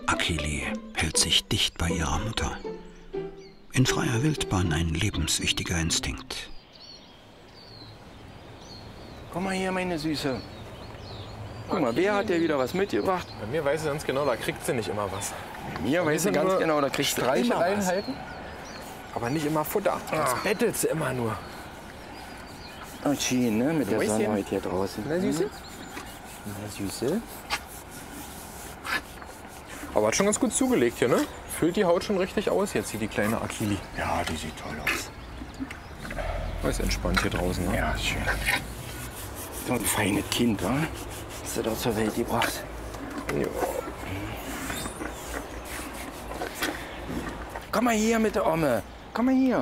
Akili hält sich dicht bei ihrer Mutter. In freier Wildbahn ein lebenswichtiger Instinkt. Komm mal hier, meine Süße. Guck mal, wer hat dir wieder was mitgebracht? Bei mir weiß sie ganz genau, da kriegt sie nicht immer was. Bei mir weiß sie ganz genau, da kriegst du immer Streiche was. reinhalten, aber nicht immer Futter. Das bettelt sie immer nur. Oh, schön, ne? Mit der Mäuschen. Sonne heute hier draußen. Na, Süße? Na, Süße. Aber hat schon ganz gut zugelegt hier, ne? Füllt die Haut schon richtig aus jetzt hier, die kleine Akili. Ja, die sieht toll aus. Ist entspannt hier draußen, ne? Ja, schön. So ein feines Kind, wa? Hast du doch zur Welt gebracht. Ja. Komm mal hier mit der Omme. Komm mal hier.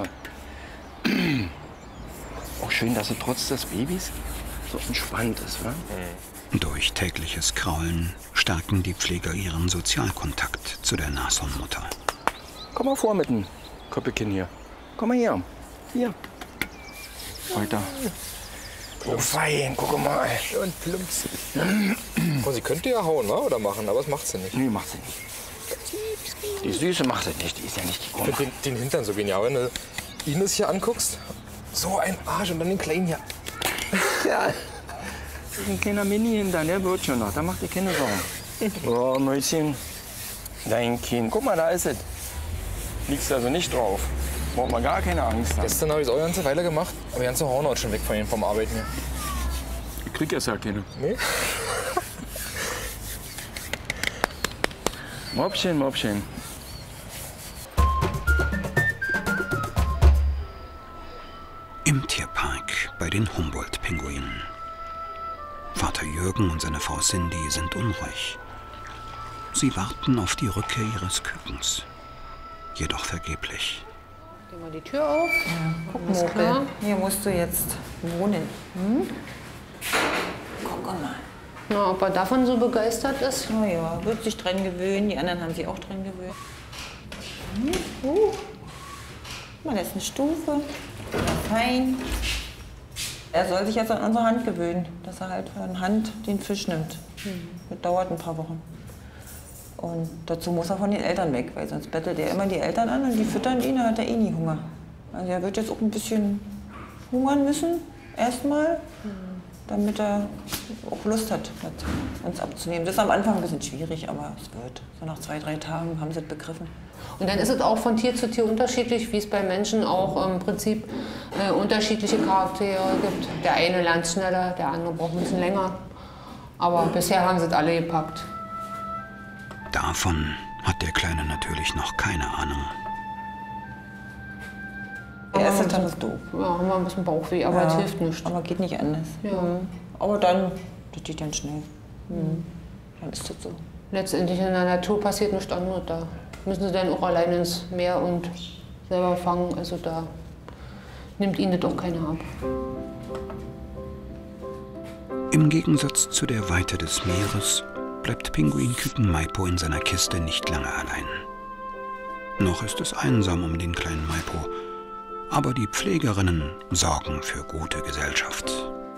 Auch schön, dass sie trotz des Babys so entspannt ist, wa? Durch tägliches Kraulen stärken die Pfleger ihren Sozialkontakt zu der Nashornmutter. Komm mal vor mit dem Köppelchen hier. Komm mal hier. Hier. Weiter. Oh, fein, guck mal. Und plumps. Oh, sie könnte ja hauen, wa? Oder machen, aber das macht sie nicht. Nee, macht sie nicht. Die Süße macht sie nicht, die ist ja nicht Ich gekommen. finde den Hintern so genial, wenn du Ines hier anguckst. So ein Arsch und dann den kleinen hier. Ja. Das ist ein kleiner Mini-Hintern, der wird schon noch. Da macht ihr keine Sorgen. Oh, Mäuschen. Dein Kind. Guck mal, da ist es. Liegst also nicht drauf. Braucht man gar keine Angst haben. Gestern habe ich es auch eine ganze Weile gemacht, aber die ganze Hornhaut schon weg von vom Arbeiten hier. Ich krieg erst ja keine. Nee? Mopschen, Mopschen. Im Tierpark bei den Humboldt-Pinguinen. Vater Jürgen und seine Frau Cindy sind unruhig. Sie warten auf die Rückkehr ihres Kükens. Jedoch vergeblich. Dreh mal die Tür auf. Guck, Alles Mopel, klar. hier musst du jetzt wohnen. Guck mal. Na, ob er davon so begeistert ist? Na ja, wird sich dran gewöhnen. Die anderen haben sich auch dran gewöhnt. Guck mal, das ist eine Stufe. Fein. Er soll sich jetzt an unsere Hand gewöhnen, dass er halt von Hand den Fisch nimmt. Das dauert ein paar Wochen. Und dazu muss er von den Eltern weg, weil sonst bettelt er immer die Eltern an und die füttern ihn, dann hat er eh nie Hunger. Also er wird jetzt auch ein bisschen hungern müssen, erstmal, damit er auch Lust hat, mit uns abzunehmen. Das ist am Anfang ein bisschen schwierig, aber es wird. So nach 2, 3 Tagen haben sie es begriffen. Und dann ist es auch von Tier zu Tier unterschiedlich, wie es bei Menschen auch im Prinzip unterschiedliche Charaktere gibt. Der eine lernt schneller, der andere braucht ein bisschen länger. Aber bisher haben sie es alle gepackt. Davon hat der Kleine natürlich noch keine Ahnung. Der erste Tag ist doof. Ja, haben wir ein bisschen Bauchweh, aber es hilft nicht. Aber geht nicht anders. Ja. Aber dann, das geht dann schnell. Dann ist das so. Letztendlich in der Natur passiert nichts anderes. Da müssen sie dann auch allein ins Meer und selber fangen. Also da nimmt ihnen das auch keiner ab. Im Gegensatz zu der Weite des Meeres bleibt Pinguinküken Maipo in seiner Kiste nicht lange allein. Noch ist es einsam um den kleinen Maipo, aber die Pflegerinnen sorgen für gute Gesellschaft.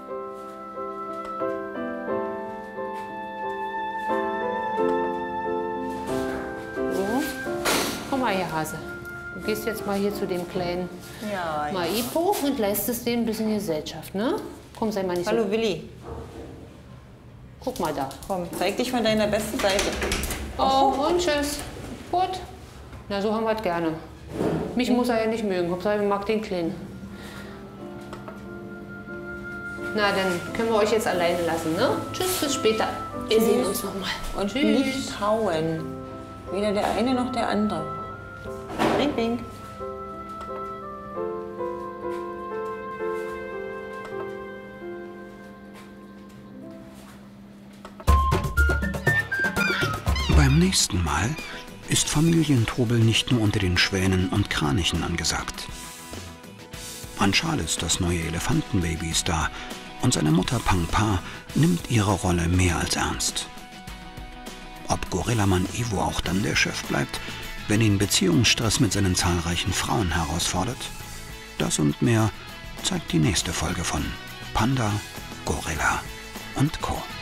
So. Komm mal hier, Hase. Du gehst jetzt mal hier zu dem kleinen Maipo und leistest dem ein bisschen Gesellschaft, ne? Komm, sei mal nicht Hallo so. Willi, Guck mal da. komm, zeig dich von deiner besten Seite. Oh, und tschüss. Gut. Na, so haben wir es gerne. Mich muss er ja nicht mögen. Hauptsache, ich mag den Kleinen. Na, dann können wir euch jetzt alleine lassen, ne? Tschüss, bis später. Wir sehen uns noch mal. Und tschüss. nicht hauen. Weder der eine noch der andere. Bing, bing. Beim nächsten Mal ist Familientrubel nicht nur unter den Schwänen und Kranichen angesagt. Anschal ist das neue Elefantenbaby da und seine Mutter Pang Pa nimmt ihre Rolle mehr als ernst. Ob Gorillamann Ivo auch dann der Chef bleibt, wenn ihn Beziehungsstress mit seinen zahlreichen Frauen herausfordert? Das und mehr zeigt die nächste Folge von Panda, Gorilla und Co.